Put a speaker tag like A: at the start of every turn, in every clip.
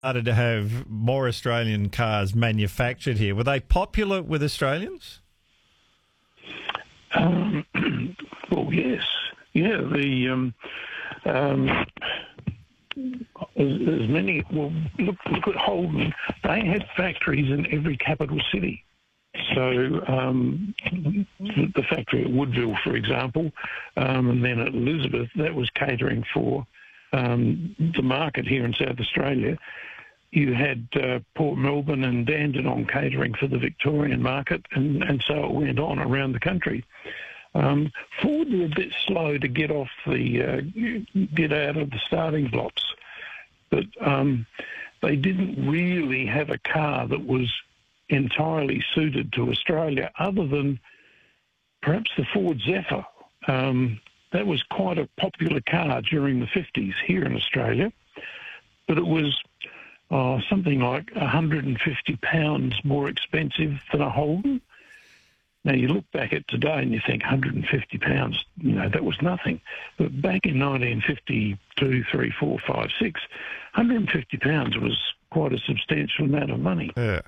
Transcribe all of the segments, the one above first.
A: started to have more Australian cars manufactured here. Were they popular with Australians?
B: Well, yes. Yeah, there's many. Well, look at Holden. They had factories in every capital city. So the factory at Woodville, for example, and then at Elizabeth, that was catering for the market here in South Australia. You had Port Melbourne and Dandenong catering for the Victorian market, and so it went on around the country. Ford were a bit slow to get out of the starting blocks, but they didn't really have a car that was entirely suited to Australia, other than perhaps the Ford Zephyr. That was quite a popular car during the 50s here in Australia, but it was something like £150 more expensive than a Holden. Now, you look back at today and you think £150, that was nothing. But back in 1952, 3, 4, 5, 6, £150 was quite a substantial amount of money.
A: Yeah.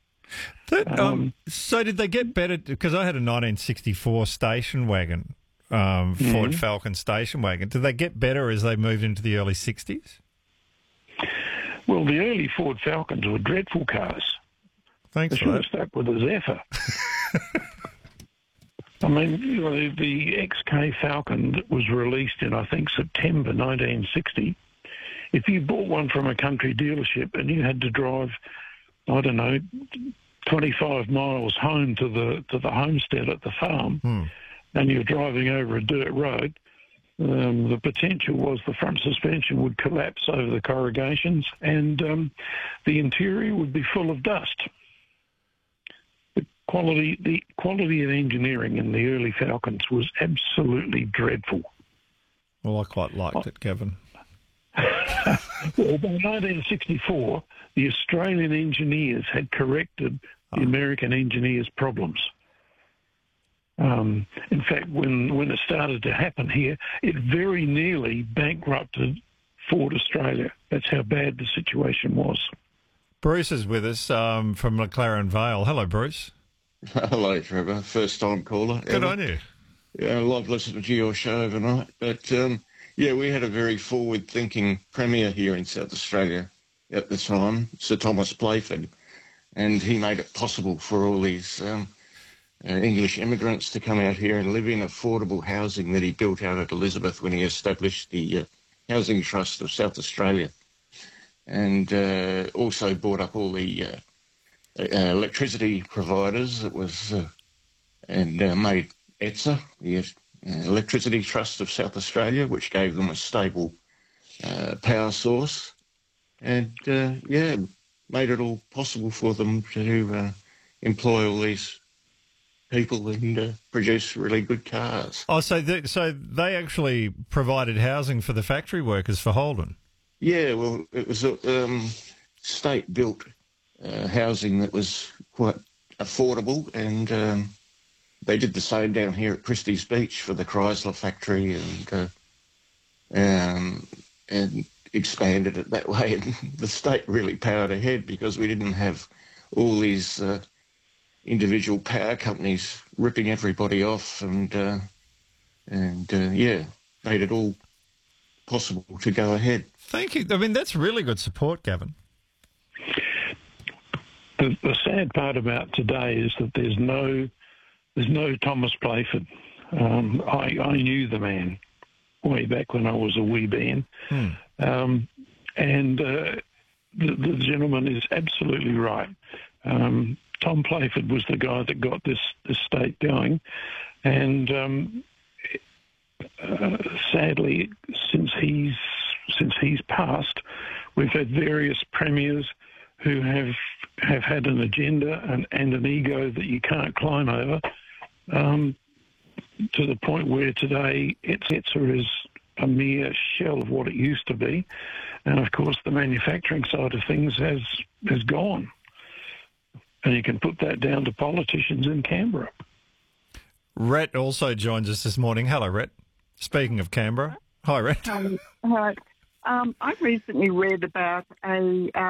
A: So did they get better? Because I had a 1964 station wagon, Ford Falcon station wagon. Did they get better as they moved into the early 60s?
B: Well, the early Ford Falcons were dreadful cars.
A: Thanks
B: they
A: for
B: should
A: that.
B: have stuck with a Zephyr. I mean, the XK Falcon that was released in, I think, September 1960, if you bought one from a country dealership and you had to drive, 25 miles home to the homestead at the farm, and you're driving over a dirt road, the potential was the front suspension would collapse over the corrugations and the interior would be full of dust. The quality of engineering in the early Falcons was absolutely dreadful.
A: Well, I quite liked it, Kevin.
B: Well, by 1964, the Australian engineers had corrected the American engineers' problems. In fact, when it started to happen here, it very nearly bankrupted Ford Australia. That's how bad the situation was.
A: Bruce is with us from McLaren Vale. Hello, Bruce.
C: Hello, Trevor. First time caller.
A: Good on you.
C: Yeah, I love listening to your show overnight. But, we had a very forward-thinking Premier here in South Australia at the time, Sir Thomas Playford, and he made it possible for all these English immigrants to come out here and live in affordable housing that he built out at Elizabeth when he established the Housing Trust of South Australia, and also bought up all the electricity providers and made ETSA, the Electricity Trust of South Australia, which gave them a stable power source, and made it all possible for them to employ all these people and produce really good cars.
A: Oh, so they actually provided housing for the factory workers for Holden?
C: Yeah, well, it was state-built housing that was quite affordable, and they did the same down here at Christie's Beach for the Chrysler factory, and expanded it that way. And the state really powered ahead because we didn't have all these individual power companies ripping everybody off, and made it all possible to go ahead.
A: Thank you. I mean, that's really good support, Gavin.
B: The sad part about today is that there's no Thomas Playford. I knew the man way back when I was a wee bean. And the gentleman is absolutely right. Tom Playford was the guy that got this state going, and sadly, since he's passed, we've had various premiers who have had an agenda and an ego that you can't climb over, to the point where today ETSA is a mere shell of what it used to be, and of course the manufacturing side of things has gone, and you can put that down to politicians in Canberra.
A: Rhett also joins us this morning. Hello, Rhett. Speaking of Canberra, hi, Rhett.
D: Hi. I recently read about a